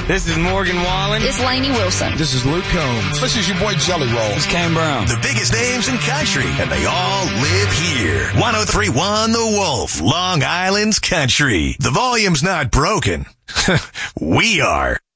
This is Morgan Wallen. It's Lainey Wilson. This is Luke Combs. This is your boy Jelly Roll. This is Kane Brown. The biggest names in country, and they all live here. 103.1 The Wolf, Long Island's country. The volume's not broken. We are.